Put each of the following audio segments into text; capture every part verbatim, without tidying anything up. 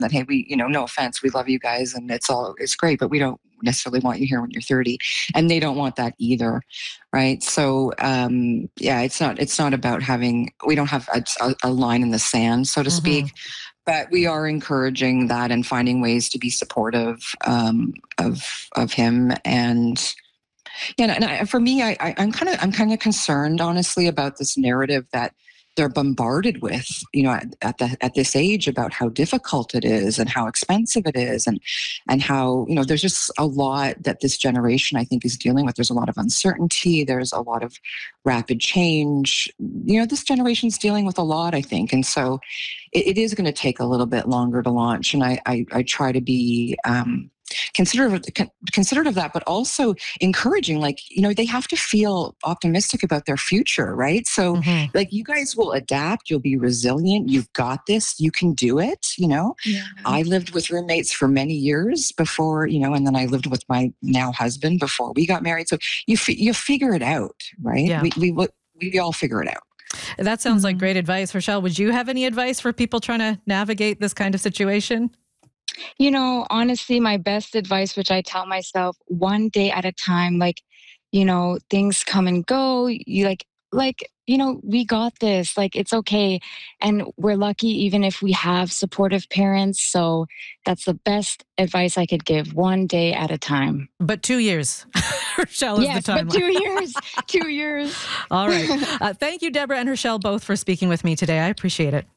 that, hey, we, you know, no offense, we love you guys and it's all, it's great, but we don't necessarily want you here when you're thirty. And they don't want that either. Right. So, um, yeah, it's not, it's not about having, we don't have a, a line in the sand, so to Mm-hmm. speak, but we are encouraging that and finding ways to be supportive, um, of, of him. And, yeah, and I, for me, I, I, I'm kind of, I'm kind of concerned, honestly, about this narrative that they're bombarded with, you know, at, at the at this age about how difficult it is and how expensive it is, and and how, you know, there's just a lot that this generation, I think, is dealing with. There's a lot of uncertainty. There's a lot of rapid change. You know, this generation's dealing with a lot, I think, and so it, it is going to take a little bit longer to launch. And I I, I try to be Um, considerate considerate of that, but also encouraging, like, you know, they have to feel optimistic about their future, right? So Mm-hmm. like, you guys will adapt, you'll be resilient, you've got this, you can do it, you know. Yeah. I lived with roommates for many years before, you know, and then I lived with my now husband before we got married. So you f- you figure it out, right? Yeah. We, we we all figure it out. That sounds Mm-hmm. like great advice. Rochelle, would you have any advice for people trying to navigate this kind of situation? You know, honestly, my best advice, which I tell myself, one day at a time, like, you know, things come and go. You like, like, you know, we got this, like, it's okay. And we're lucky even if we have supportive parents. So that's the best advice I could give, one day at a time. But two years, Rochelle, is Yes, the timeline. but two years, two years. All right. Uh, thank you, Deborah and Rochelle, both for speaking with me today. I appreciate it.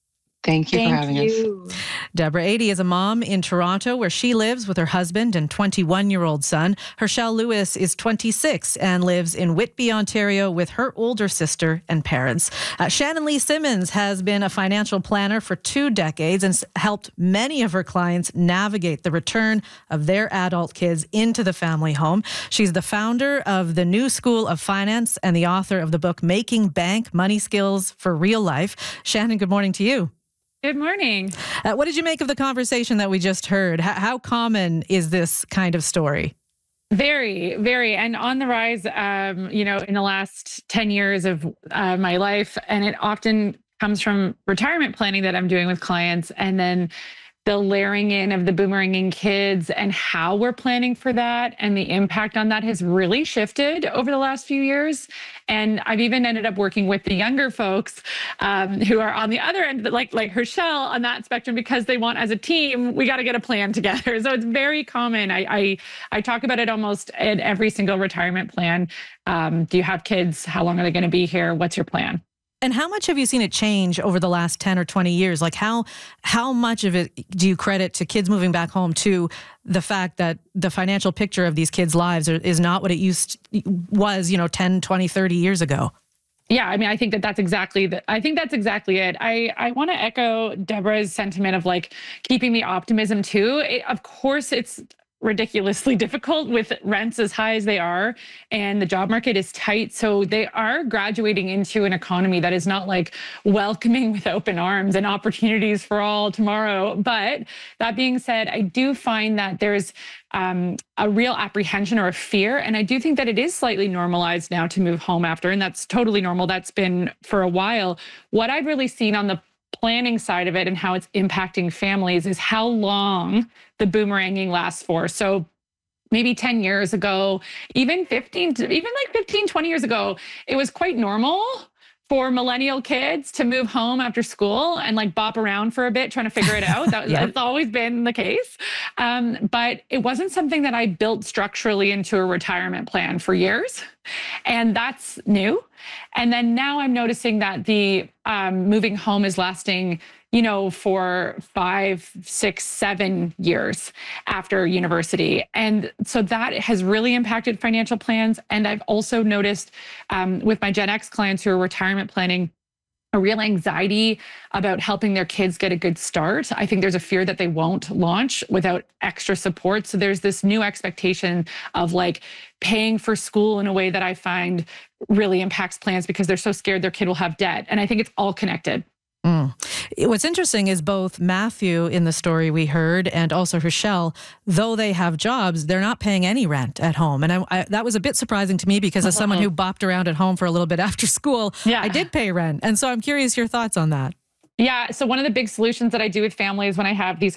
Thank you Thank for having us. you. Deborah Adie is a mom in Toronto where she lives with her husband and twenty-one-year-old son. Herschelle Lewis is twenty-six and lives in Whitby, Ontario with her older sister and parents. Uh, Shannon Lee Simmons has been a financial planner for two decades and helped many of her clients navigate the return of their adult kids into the family home. She's the founder of the New School of Finance and the author of the book Making Bank Money Skills for Real Life. Shannon, good morning to you. Good morning. Uh, what did you make of the conversation that we just heard? H- how common is this kind of story? Very, very, and on the rise, um, you know, in the last ten years of uh, my life. And it often comes from retirement planning that I'm doing with clients. And then the layering in of the boomeranging kids and how we're planning for that and the impact on that has really shifted over the last few years. And I've even ended up working with the younger folks um, who are on the other end, like like Herschelle on that spectrum, because they want, as a team, we got to get a plan together. So it's very common. I I, I talk about it almost in every single retirement plan. Um, do you have kids? How long are they going to be here? What's your plan? And how much have you seen it change over the last ten or twenty years? Like how how much of it do you credit to kids moving back home to the fact that the financial picture of these kids' lives are, is not what it used was, you know, ten, twenty, thirty years ago? Yeah, I mean, I think that that's exactly the, I think that's exactly it. I, I want to echo Deborah's sentiment of like keeping the optimism too. It, of course, it's ridiculously difficult with rents as high as they are and the job market is tight. So they are graduating into an economy that is not like welcoming with open arms and opportunities for all tomorrow. But that being said, I do find that there's um, a real apprehension or a fear. And I do think that it is slightly normalized now to move home after, and that's totally normal. That's been for a while. What I've really seen on the planning side of it and how it's impacting families is how long the boomeranging lasts for. So maybe ten years ago, even fifteen, even like fifteen, twenty years ago, it was quite normal for millennial kids to move home after school and like bop around for a bit, trying to figure it out. That, Yeah. That's always been the case. Um, but it wasn't something that I built structurally into a retirement plan for years. And that's new. And then now I'm noticing that the um, moving home is lasting, you know, for five, six, seven years after university. And so that has really impacted financial plans. And I've also noticed um, with my Gen X clients who are retirement planning, a real anxiety about helping their kids get a good start. I think there's a fear that they won't launch without extra support. So there's this new expectation of like paying for school in a way that I find really impacts plans because they're so scared their kid will have debt. And I think it's all connected. Mm. What's interesting is both Matthew in the story we heard and also Herschelle, though they have jobs, they're not paying any rent at home. And I, I, that was a bit surprising to me because as someone who bopped around at home for a little bit after school, Yeah. I did pay rent. And so I'm curious your thoughts on that. Yeah. So one of the big solutions that I do with families when I have these